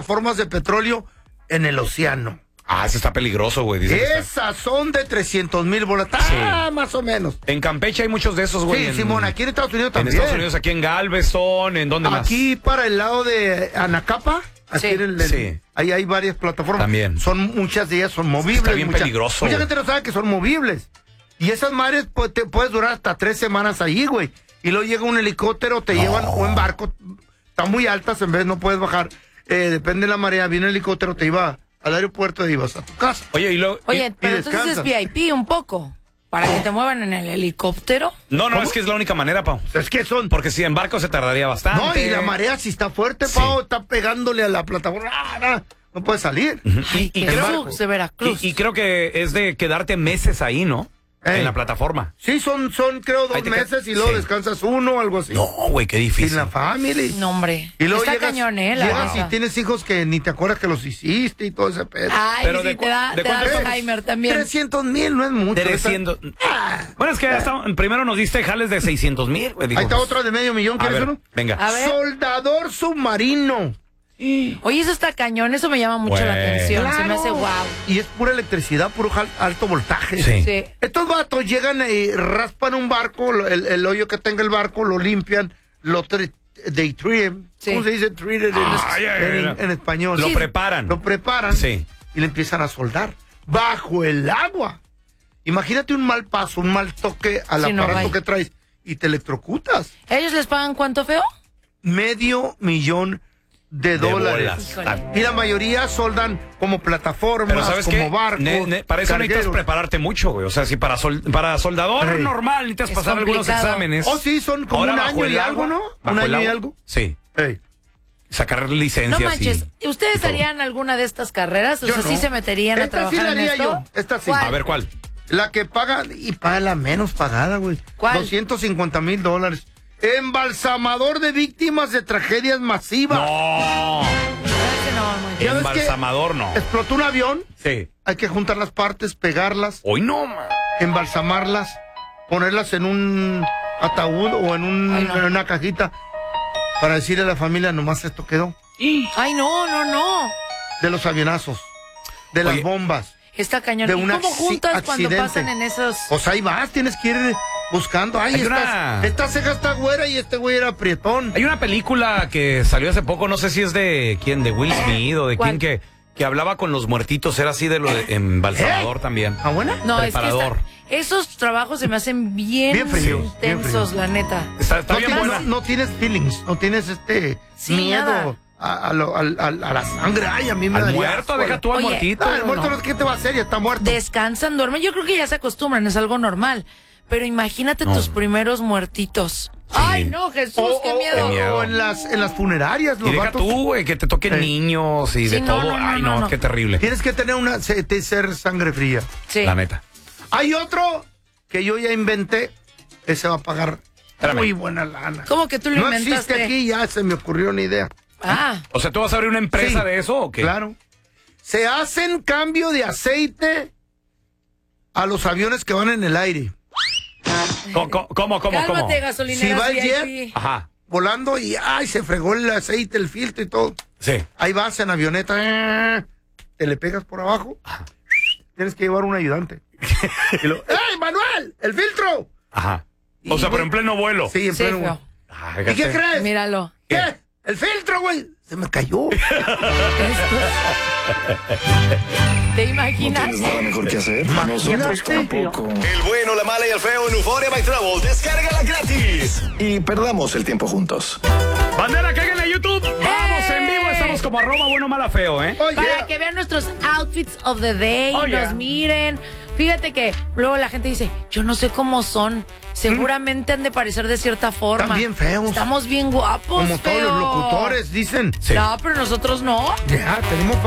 plataformas de petróleo en el océano. Eso está peligroso, güey. Esas son de 300,000 bolas. Más o menos. En Campeche hay muchos de esos, güey. Sí, Simón, aquí en Estados Unidos también. En Estados Unidos, aquí en Galveston, ¿en dónde más? Aquí para el lado de Anacapa. Sí. Ahí hay varias plataformas. También. Muchas de ellas son movibles. Está bien peligroso. Mucha gente no sabe que son movibles. Y esas madres te puedes durar hasta 3 semanas ahí, güey. Y luego llega un helicóptero, te llevan, o en barco. Están muy altas, en vez no puedes bajar. Depende de la marea, viene el helicóptero, te lleva al aeropuerto y vas a tu casa. Oye, pero entonces es VIP un poco. ¿Para que te muevan en el helicóptero? No, es que es la única manera, Pau. Es que son... Porque si en barco se tardaría bastante. No, y la marea si está fuerte, Pau, está pegándole a la plataforma. No puede salir. Ay, y Veracruz, de Veracruz. Y creo que es de quedarte meses ahí, ¿no? En la plataforma. Sí, son creo 2 meses y luego descansas 1 o algo así. No, güey, qué difícil. Sin la familia. No, hombre. Y luego está cañón, la llegas y tienes hijos que ni te acuerdas que los hiciste y todo ese pedo. Ay, pero sí, te da Alzheimer también. 300,000 no es mucho. 300. Bueno, es que primero nos diste jales de 600,000. Ahí está otra de $500,000, ¿quieres uno? Venga. A ver. Soldador submarino. Oye, eso está cañón, eso me llama mucho la atención. Claro. Se me hace wow. Y es pura electricidad, puro alto voltaje. Sí. Estos vatos llegan y raspan un barco, el hoyo que tenga el barco, lo limpian, they treat. ¿Cómo se dice treated en español? Lo preparan. Lo preparan y le empiezan a soldar bajo el agua. Imagínate un mal paso, un mal toque al aparato que traes y te electrocutas. ¿Ellos les pagan cuánto, feo? $500,000 de dólares. Y la mayoría soldan como plataformas, como barcos. Para eso necesitas prepararte mucho, güey. O sea, si para soldador normal necesitas pasar algunos exámenes. Sí, son como un año y algo, ¿no? Un año y algo. Sí. Sacar licencias. No manches, ¿ustedes harían alguna de estas carreras? O sea, ¿sí se meterían a trabajar en esto? Esta sí. A ver, ¿cuál? La que paga, y paga la menos pagada, güey. ¿Cuál? $250,000. Embalsamador de víctimas de tragedias masivas. No. Embalsamador no. Explotó un avión. Sí. Hay que juntar las partes, pegarlas. Hoy no, man. Embalsamarlas, ponerlas en un ataúd o en una cajita para decirle a la familia, nomás esto quedó. Ay, no. De los avionazos, de las bombas. Está cañón. ¿Y cómo juntas cuando pasan en esos? Pues ahí vas, tienes que ir buscando. Ay, esta ceja está güera y este güey era prietón. Hay una película que salió hace poco, no sé si es de quién, de Will Smith o de quién, que hablaba con los muertitos, era así de lo de embalsamador también. ¿Ah, buena? No, preparador. Es que esos trabajos se me hacen bien intensos, la neta. Está bien buena. No tienes feelings, no tienes miedo. Nada. A la sangre. Ay, a mí me da muerto, deja tú al muertito. El muerto no es que te va a hacer, ya está muerto. Descansan, duermen. Yo creo que ya se acostumbran, es algo normal. Pero imagínate tus primeros muertitos. Sí. Ay, no, Jesús, qué miedo. O en las funerarias, los vatos. Tú, güey, que te toquen niños y de todo. Ay, no, qué terrible. Tienes que tener ser sangre fría. Sí. La neta. Hay otro que yo ya inventé, ese va a pagar muy buena lana. ¿Cómo que tú lo inventaste? No existe aquí, ya se me ocurrió una idea. O sea, ¿tú vas a abrir una empresa de eso o qué? Claro. Se hacen cambio de aceite a los aviones que van en el aire. ¿Cómo? Cálmate, gasolinera. Si va el jet volando y se fregó el aceite, el filtro y todo. Sí. Ahí vas en avioneta, te le pegas por abajo. Tienes que llevar un ayudante. ¡Ey, Manuel! ¡El filtro! Ajá. O sea, pero en pleno vuelo. Sí, en pleno vuelo. ¿Y qué crees? Míralo. ¿Qué? El filtro, güey. Se me cayó. ¿Te imaginas? ¿No tienes nada mejor que hacer? Nosotros tampoco. El bueno, la mala y el feo en Euphoria by Travel. Descárgala gratis. Y perdamos el tiempo juntos. Bandera, cáiganle a YouTube. Vamos en vivo. Estamos como @bueno-mala-feo, Para que vean nuestros outfits of the day. Nos miren. Fíjate que luego la gente dice, yo no sé cómo son. Seguramente han de parecer de cierta forma. Están bien feos. Estamos bien guapos, como todos los locutores dicen. No, pero nosotros no. Ya, tenemos